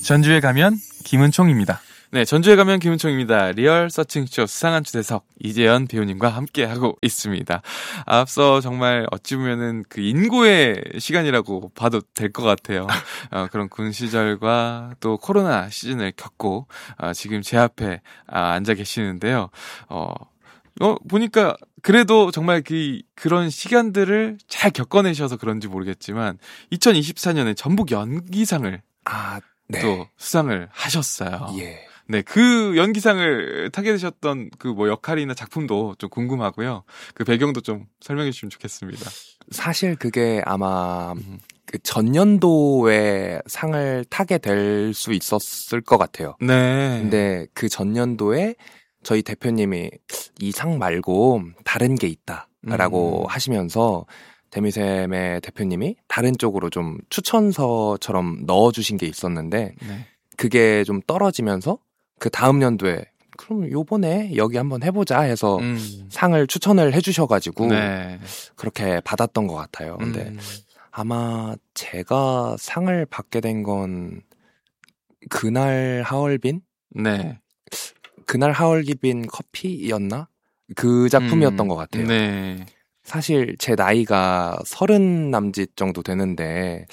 전주에 가면 김은총입니다. 네, 전주에 가면 김은총입니다. 리얼 서칭쇼 수상한 주대석 이재현 배우님과 함께하고 있습니다. 앞서 정말 어찌 보면은 그 인고의 시간이라고 봐도 될 것 같아요. 그런 군 시절과 또 코로나 시즌을 겪고 지금 제 앞에 앉아 계시는데요. 보니까 그래도 정말 그런 시간들을 잘 겪어내셔서 그런지 모르겠지만 2024년에 전북 연기상을 네. 또 수상을 하셨어요. 예. 네, 그 연기상을 타게 되셨던 그 역할이나 작품도 좀 궁금하고요. 그 배경도 좀 설명해 주시면 좋겠습니다. 사실 그게 아마 그 전년도에 상을 타게 될 수 있었을 것 같아요. 네. 근데 그 전년도에 저희 대표님이 이 상 말고 다른 게 있다라고 하시면서 데미셈의 대표님이 다른 쪽으로 좀 추천서처럼 넣어주신 게 있었는데 네. 그게 좀 떨어지면서 그 다음 연도에 그럼 요번에 여기 한번 해보자 해서 상을 추천을 해주셔가지고 네. 그렇게 받았던 것 같아요. 근데 아마 제가 상을 받게 된 건 그날 하얼빈? 네. 그날 하얼빈 커피였나? 그 작품이었던 것 같아요. 네. 사실 제 나이가 30 남짓 정도 되는데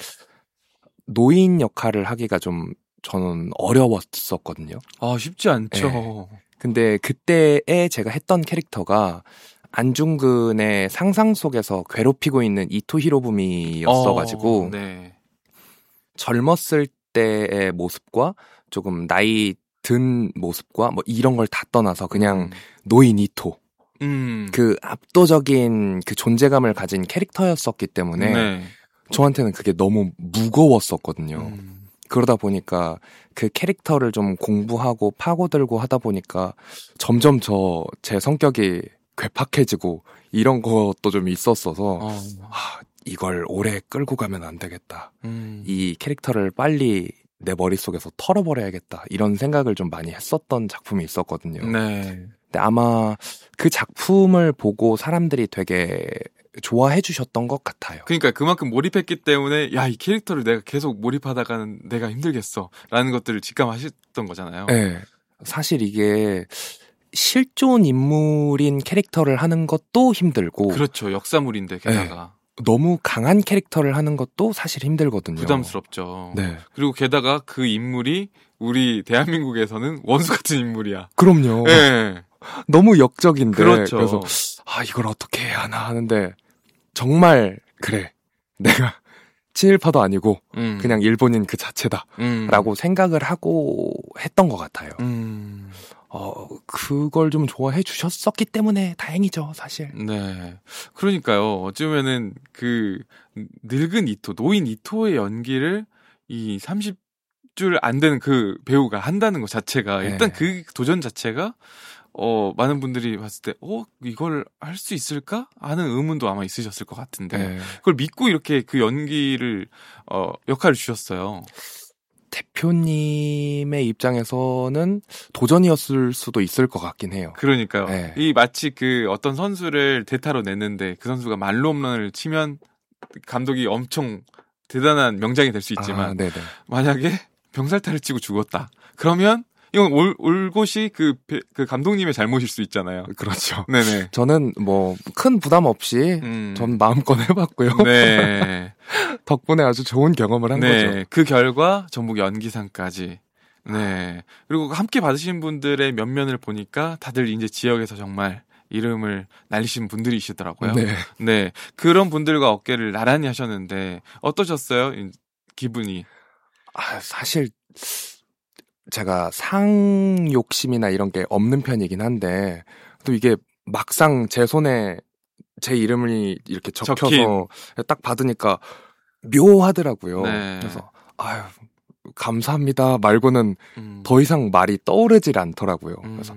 노인 역할을 하기가 좀 저는 어려웠었거든요. 쉽지 않죠. 네. 근데 그때에 제가 했던 캐릭터가 안중근의 상상 속에서 괴롭히고 있는 이토 히로부미였어가지고 네. 젊었을 때의 모습과 조금 나이 든 모습과 뭐 이런 걸 다 떠나서 그냥 노인 이토 그 압도적인 그 존재감을 가진 캐릭터였었기 때문에 네. 저한테는 그게 너무 무거웠었거든요. 그러다 보니까 그 캐릭터를 좀 공부하고 파고들고 하다 보니까 점점 제 성격이 괴팍해지고 이런 것도 좀 있었어서 이걸 오래 끌고 가면 안 되겠다. 이 캐릭터를 빨리 내 머릿속에서 털어버려야겠다. 이런 생각을 좀 많이 했었던 작품이 있었거든요. 네. 근데 아마 그 작품을 보고 사람들이 되게 좋아해 주셨던 것 같아요. 그러니까 그만큼 몰입했기 때문에 이 캐릭터를 내가 계속 몰입하다가는 내가 힘들겠어 라는 것들을 직감하셨던 거잖아요. 네. 사실 이게 실존 인물인 캐릭터를 하는 것도 힘들고 그렇죠. 역사물인데 게다가 너무 강한 캐릭터를 하는 것도 사실 힘들거든요. 부담스럽죠. 네. 그리고 게다가 그 인물이 우리 대한민국에서는 원수 같은 인물이야. 그럼요. 네. 너무 역적인데. 그렇죠. 그래서 이걸 어떻게 해야 하나 하는데 정말 그래. 내가 친일파도 아니고 그냥 일본인 그 자체다라고 생각을 하고 했던 것 같아요. 그걸 좀 좋아해 주셨었기 때문에 다행이죠, 사실. 네. 그러니까요. 어쩌면은 그 늙은 이토, 노인 이토의 연기를 이 30줄 안 되는 그 배우가 한다는 것 자체가 일단 그 도전 자체가 많은 분들이 봤을 때 이걸 할 수 있을까? 하는 의문도 아마 있으셨을 것 같은데 그걸 믿고 이렇게 그 연기를 역할을 주셨어요. 대표님의 입장에서는 도전이었을 수도 있을 것 같긴 해요. 그러니까요. 이 마치 그 어떤 선수를 대타로 냈는데 그 선수가 말로 홈런을 치면 감독이 엄청 대단한 명장이 될 수 있지만 만약에 병살타를 치고 죽었다. 그러면 이건 올 곳이 그 감독님의 잘못일 수 있잖아요. 그렇죠. 네네. 저는 뭐 큰 부담 없이 전 마음껏 해봤고요. 네. 덕분에 아주 좋은 경험을 한 거죠. 그 결과 전북 연기상까지. 네. 그리고 함께 받으신 분들의 면면을 보니까 다들 이제 지역에서 정말 이름을 날리신 분들이시더라고요. 네. 그런 분들과 어깨를 나란히 하셨는데 어떠셨어요? 기분이? 사실 제가 상 욕심이나 이런 게 없는 편이긴 한데 또 이게 막상 제 손에 제 이름이 이렇게 적혀서 딱 받으니까 묘하더라고요. 그래서 감사합니다 말고는 더 이상 말이 떠오르질 않더라고요. 그래서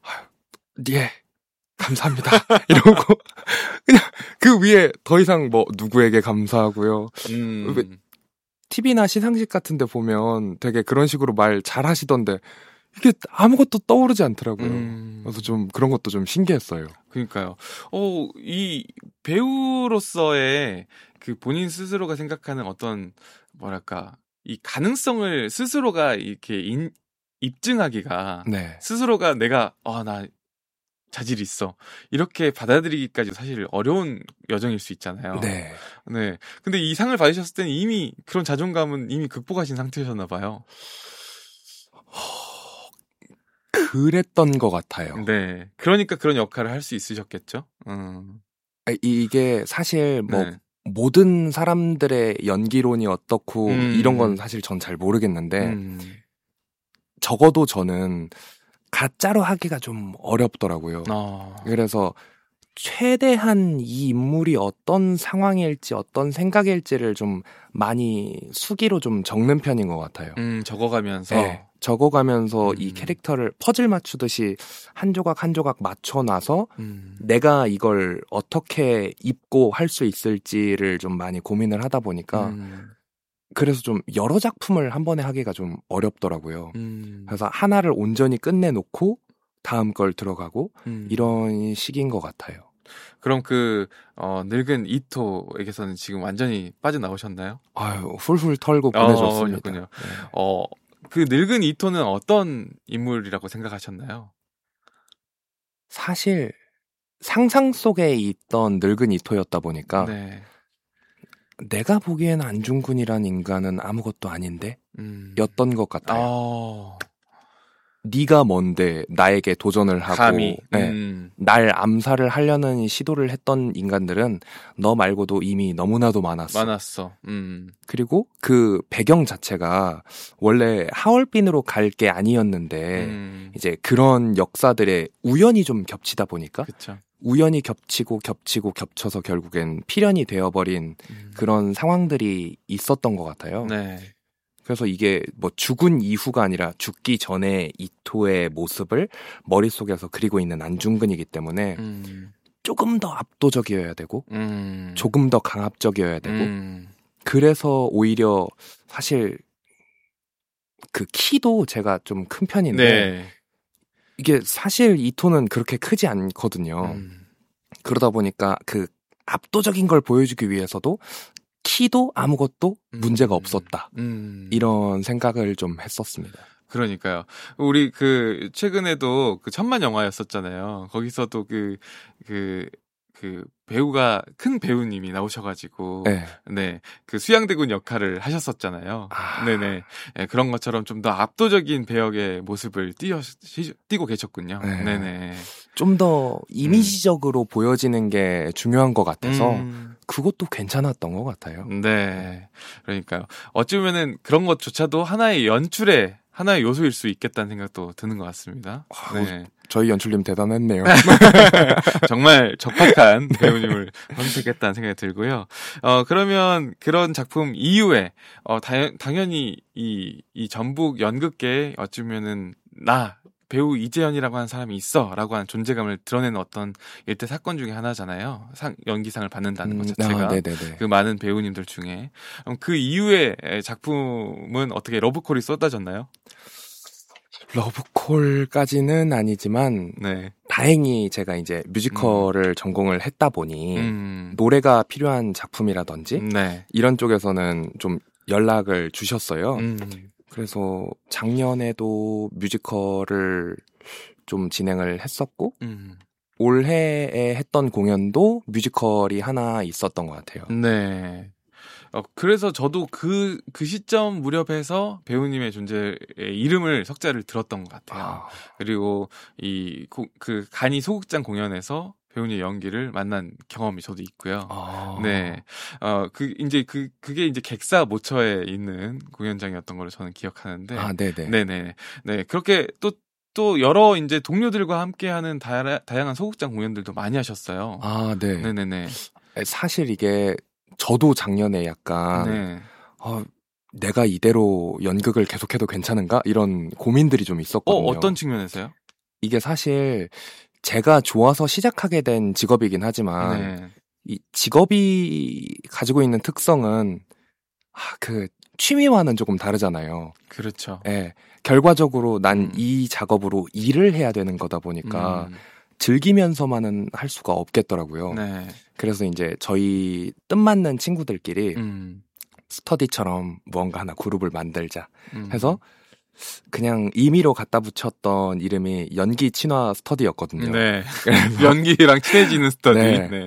감사합니다 이러고 그냥 그 위에 더 이상 뭐 누구에게 감사하고요. TV나 시상식 같은 데 보면 되게 그런 식으로 말 잘 하시던데 이게 아무것도 떠오르지 않더라고요. 그래서 좀 그런 것도 좀 신기했어요. 그러니까요. 이 배우로서의 그 본인 스스로가 생각하는 어떤 뭐랄까 이 가능성을 스스로가 이렇게 입증하기가 네. 스스로가 내가 나 자질이 있어 이렇게 받아들이기까지 사실 어려운 여정일 수 있잖아요. 네. 네. 근데 이 상을 받으셨을 때는 이미 그런 자존감은 이미 극복하신 상태셨나 봐요. 그랬던 것 같아요. 네. 그러니까 그런 역할을 할 수 있으셨겠죠. 이게 사실 뭐 네. 모든 사람들의 연기론이 어떻고 이런 건 사실 전 잘 모르겠는데 적어도 저는 가짜로 하기가 좀 어렵더라고요. 그래서 최대한 이 인물이 어떤 상황일지 어떤 생각일지를 좀 많이 수기로 좀 적는 편인 것 같아요. 적어가면서 네, 적어가면서 이 캐릭터를 퍼즐 맞추듯이 한 조각 한 조각 맞춰놔서 내가 이걸 어떻게 입고 할 수 있을지를 좀 많이 고민을 하다 보니까 그래서 좀 여러 작품을 한 번에 하기가 좀 어렵더라고요. 그래서 하나를 온전히 끝내놓고 다음 걸 들어가고 이런 식인 것 같아요. 그럼 늙은 이토에게서는 지금 완전히 빠져나오셨나요? 아유, 훌훌 털고 보내줬습니다. 네. 그 늙은 이토는 어떤 인물이라고 생각하셨나요? 사실 상상 속에 있던 늙은 이토였다 보니까 네. 내가 보기엔 안중근이란 인간은 아무것도 아닌데 였던 것 같아요. 네가 뭔데 나에게 도전을 하고 감히. 날 암살을 하려는 시도를 했던 인간들은 너 말고도 이미 너무나도 많았어. 그리고 그 배경 자체가 원래 하얼빈으로 갈 게 아니었는데 이제 그런 역사들의 우연이 좀 겹치다 보니까 그쵸. 우연히 겹쳐서 결국엔 필연이 되어버린 그런 상황들이 있었던 것 같아요. 네. 그래서 이게 뭐 죽은 이후가 아니라 죽기 전에 이토의 모습을 머릿속에서 그리고 있는 안중근이기 때문에 조금 더 압도적이어야 되고 조금 더 강압적이어야 되고 그래서 오히려 사실 그 키도 제가 좀 큰 편인데 네. 이게 사실 이토는 그렇게 크지 않거든요. 그러다 보니까 그 압도적인 걸 보여주기 위해서도 키도 아무것도 문제가 없었다. 이런 생각을 좀 했었습니다. 그러니까요. 우리 최근에도 천만 영화였었잖아요. 거기서도 배우가 큰 배우님이 나오셔가지고 네, 그 수양대군 역할을 하셨었잖아요. 네네. 네, 그런 것처럼 좀 더 압도적인 배역의 모습을 띄고 계셨군요. 네네. 좀 더 이미지적으로 보여지는 게 중요한 것 같아서 그것도 괜찮았던 것 같아요. 네. 그러니까요. 어찌 보면은 그런 것조차도 하나의 요소일 수 있겠다는 생각도 드는 것 같습니다. 네. 저희 연출님 대단했네요. 정말 적합한 배우님을 선택했다는 생각이 들고요. 그러면 그런 작품 이후에, 당연히 이 전북 연극계에 어쩌면은 배우 이재현이라고 하는 사람이 있어 라고 하는 존재감을 드러내는 어떤 일대 사건 중에 하나잖아요. 연기상을 받는다는 것 자체가. 그 많은 배우님들 중에. 그 이후에 작품은 어떻게 러브콜이 쏟아졌나요? 러브콜까지는 아니지만 다행히 제가 이제 뮤지컬을 전공을 했다 보니 노래가 필요한 작품이라든지 이런 쪽에서는 좀 연락을 주셨어요. 그래서 작년에도 뮤지컬을 좀 진행을 했었고 올해에 했던 공연도 뮤지컬이 하나 있었던 것 같아요. 네. 그래서 저도 그 시점 무렵에서 배우님의 존재의 이름을 석자를 들었던 것 같아요. 그리고 그 간이 소극장 공연에서 배우님의 연기를 만난 경험이 저도 있고요. 네. 그게 이제 객사 모처에 있는 공연장이었던 걸로 저는 기억하는데. 네네. 네. 그렇게 또 여러 이제 동료들과 함께하는 다양한 소극장 공연들도 많이 하셨어요. 네네네. 사실 이게 저도 작년에 약간 내가 이대로 연극을 계속해도 괜찮은가? 이런 고민들이 좀 있었거든요. 어떤 측면에서요? 이게 사실 제가 좋아서 시작하게 된 직업이긴 하지만 이 직업이 가지고 있는 특성은 그 취미와는 조금 다르잖아요. 그렇죠. 네, 결과적으로 난 이 작업으로 일을 해야 되는 거다 보니까 즐기면서만은 할 수가 없겠더라고요. 그래서 이제 저희 뜻맞는 친구들끼리 스터디처럼 무언가 하나 그룹을 만들자 해서 그냥 임의로 갖다 붙였던 이름이 연기 친화 스터디였거든요. 네. 연기랑 친해지는 스터디. 네. 네.